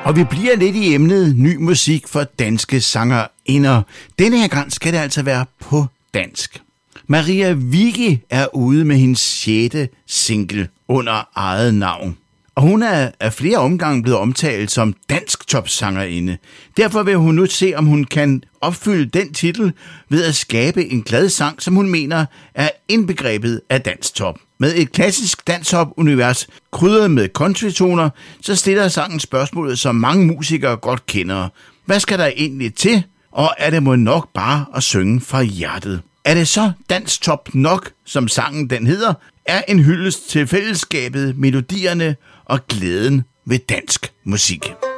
Og vi bliver lidt i emnet ny musik for danske sangerinder. Denne her gang skal det altså være på dansk. Maria Wigge er ude med hendes 6. single under eget navn. Og hun er af flere omgange blevet omtalt som dansk topsangerinde. Derfor vil hun nu se, om hun kan opfylde den titel ved at skabe en glad sang, som hun mener er indbegrebet af danstop. Med et klassisk danstop-univers krydret med countrytoner, så stiller sangen spørgsmålet, som mange musikere godt kender. Hvad skal der egentlig til, og er det må nok bare at synge fra hjertet? Er det så danstop nok, som sangen den hedder, er en hyldest til fællesskabet, melodierne og glæden ved dansk musik.